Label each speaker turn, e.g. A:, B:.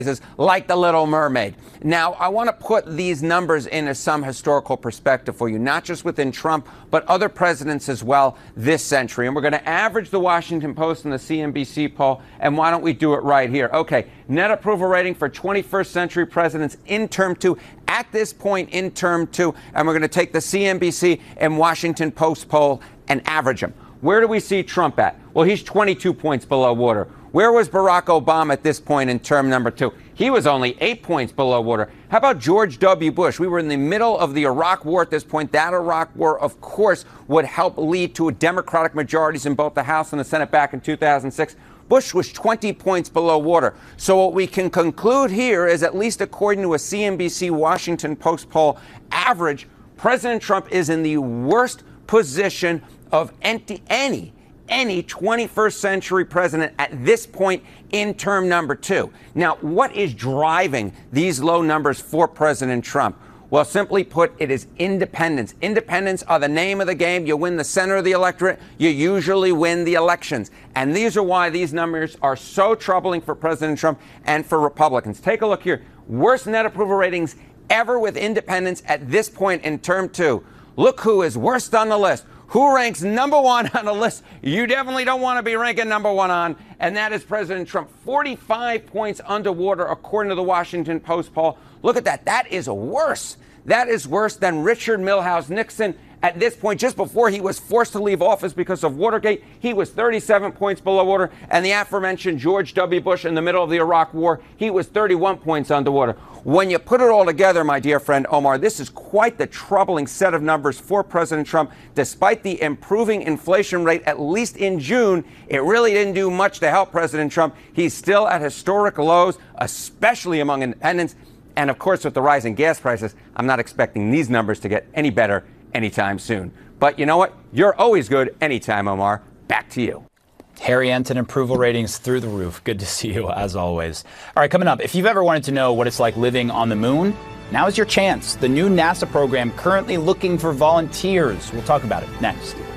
A: like The Little Mermaid. Now, I want to put these numbers into some historical perspective for you, not just within Trump, but other presidents as well this century. And we're going to average the Washington Post and the CNBC poll, and why don't we do it right here? Okay, net approval rating for 21st century presidents in term two, at this point in term two, and we're going to take the CNBC and Washington Post poll and average them. Where do we see Trump at? Well, he's 22 points below water. Where was Barack Obama at this point in term number two? He was only 8 points below water. How about George W. Bush? We were in the middle of the Iraq War at this point. That Iraq War, of course, would help lead to Democratic majorities in both the House and the Senate back in 2006. Bush was 20 points below water. So what we can conclude here is, at least according to a CNBC Washington Post poll average, President Trump is in the worst position of any 21st century president at this point in term number two. Now, what is driving these low numbers for President Trump? Well, simply put, it is independents. Independents are the name of the game. You win the center of the electorate, you usually win the elections. And these are why these numbers are so troubling for President Trump and for Republicans. Take a look here. Worst net approval ratings ever with independents at this point in term two. Look who is worst on the list. Who ranks number one on the list you definitely don't want to be ranking number one on, and that is President Trump. 45 points underwater, according to the Washington Post poll. Look at that. That is worse. That is worse than Richard Milhous Nixon. At this point, just before he was forced to leave office because of Watergate, he was 37 points below water. And the aforementioned George W. Bush in the middle of the Iraq War, he was 31 points underwater. When you put it all together, my dear friend Omar, this is quite the troubling set of numbers for President Trump. Despite the improving inflation rate, at least in June, it really didn't do much to help President Trump. He's still at historic lows, especially among independents. And of course, with the rising gas prices, I'm not expecting these numbers to get any better anytime soon. But you know what? You're always good anytime, Omar. Back to you.
B: Harry Enton approval ratings through the roof. Good to see you, as always. All right, coming up, if you've ever wanted to know what it's like living on the moon, now is your chance. The new NASA program currently looking for volunteers. We'll talk about it next.